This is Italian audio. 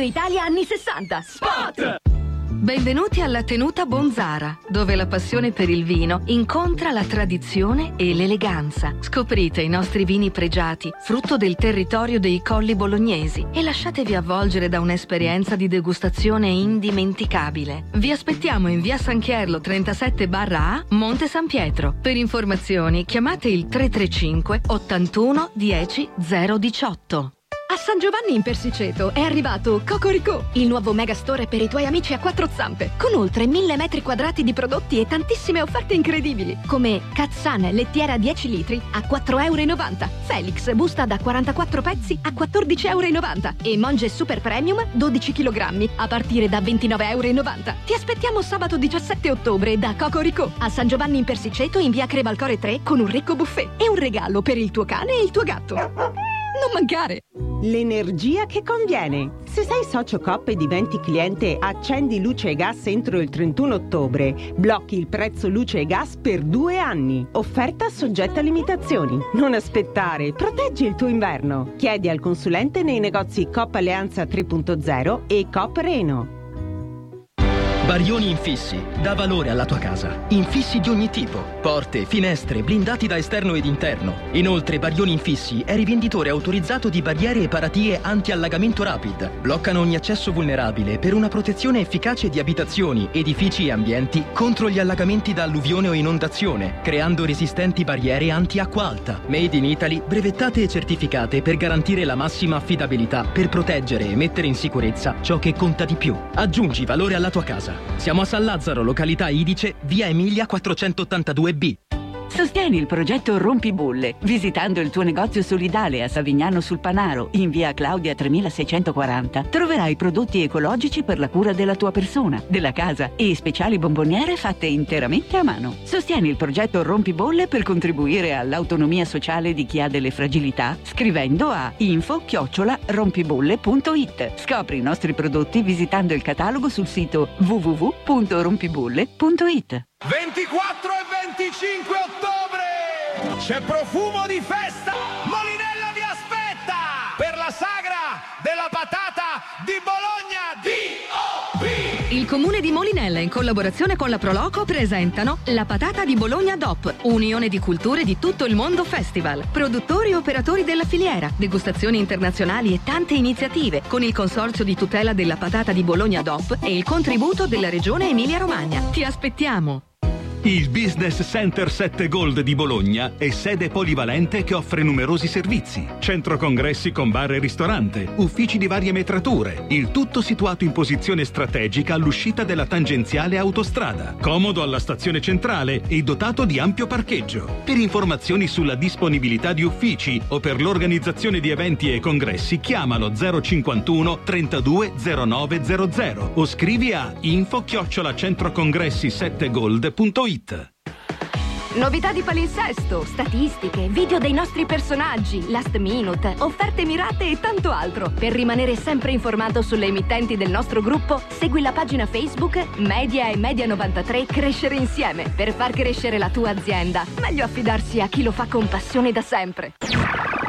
Italia anni 60. Spot! Benvenuti alla Tenuta Bonzara, dove la passione per il vino incontra la tradizione e l'eleganza. Scoprite i nostri vini pregiati, frutto del territorio dei Colli Bolognesi, e lasciatevi avvolgere da un'esperienza di degustazione indimenticabile. Vi aspettiamo in via San Chierlo 37/A, Monte San Pietro. Per informazioni chiamate il 335 81 10 018. A San Giovanni in Persiceto è arrivato Cocorico, il nuovo megastore per i tuoi amici a quattro zampe, con oltre 1000 metri quadrati di prodotti e tantissime offerte incredibili, come Katzan lettiera 10 litri a 4,90 €, Felix busta da 44 pezzi a 14,90 € e Monge Super Premium 12 kg a partire da 29,90 €. Ti aspettiamo sabato 17 ottobre da Cocorico, a San Giovanni in Persiceto in via Crevalcore 3 con un ricco buffet e un regalo per il tuo cane e il tuo gatto. Non mancare! L'energia che conviene. Se sei socio Coop e diventi cliente Accendi Luce e Gas entro il 31 ottobre, blocchi il prezzo luce e gas per 2 anni. Offerta soggetta a limitazioni. Non aspettare, proteggi il tuo inverno. Chiedi al consulente nei negozi Coop Alleanza 3.0 e Coop Reno. Barioni Infissi, dà valore alla tua casa. Infissi di ogni tipo, porte, finestre, blindati da esterno ed interno. Inoltre Barioni Infissi è rivenditore autorizzato di barriere e paratie anti-allagamento rapid. Bloccano ogni accesso vulnerabile per una protezione efficace di abitazioni, edifici e ambienti contro gli allagamenti da alluvione o inondazione, creando resistenti barriere anti-acqua alta. Made in Italy, brevettate e certificate per garantire la massima affidabilità per proteggere e mettere in sicurezza ciò che conta di più. Aggiungi valore alla tua casa. Siamo a San Lazzaro, località Idice, via Emilia 482B. Sostieni il progetto Rompibolle visitando il tuo negozio solidale a Savignano sul Panaro, in via Claudia 3640. Troverai prodotti ecologici per la cura della tua persona, della casa e speciali bomboniere fatte interamente a mano. Sostieni il progetto Rompibolle per contribuire all'autonomia sociale di chi ha delle fragilità scrivendo a info@rompibolle.it. Scopri i nostri prodotti visitando il catalogo sul sito www.rompibolle.it. 24 e 25 ottobre c'è profumo di festa. Molinella vi aspetta per la sagra della patata di Bologna DOP. Il comune di Molinella, in collaborazione con la Proloco, presentano la patata di Bologna DOP, unione di culture di tutto il mondo festival. Produttori e operatori della filiera, degustazioni internazionali e tante iniziative, con il consorzio di tutela della patata di Bologna DOP e il contributo della Regione Emilia-Romagna. Ti aspettiamo! Il Business Center 7 Gold di Bologna è sede polivalente che offre numerosi servizi. Centro congressi con bar e ristorante, uffici di varie metrature, il tutto situato in posizione strategica all'uscita della tangenziale autostrada, comodo alla stazione centrale e dotato di ampio parcheggio. Per informazioni sulla disponibilità di uffici o per l'organizzazione di eventi e congressi chiamalo 051 32 0900 o scrivi a info@centrocongressi7gold.it. Novità di palinsesto, statistiche, video dei nostri personaggi, last minute, offerte mirate e tanto altro. Per rimanere sempre informato sulle emittenti del nostro gruppo, segui la pagina Facebook Media e Media 93 Crescere Insieme. Per far crescere la tua azienda, meglio affidarsi a chi lo fa con passione da sempre.